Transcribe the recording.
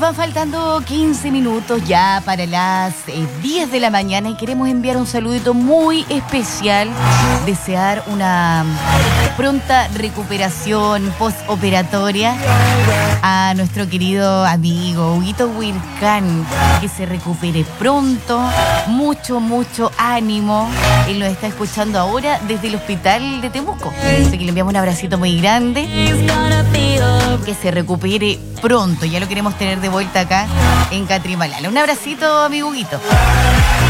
van faltando 15 minutos ya para las 10 de la mañana y queremos enviar un saludito muy especial, desear una pronta recuperación postoperatoria a nuestro querido amigo Huguito Huircán, que se recupere pronto, mucho ánimo. Él nos está escuchando ahora desde el hospital de Temuco, así que le enviamos un abracito muy grande, que se recupere pronto, ya lo queremos tener de vuelta acá en Catrimalala. Un abracito, amigo Huguito.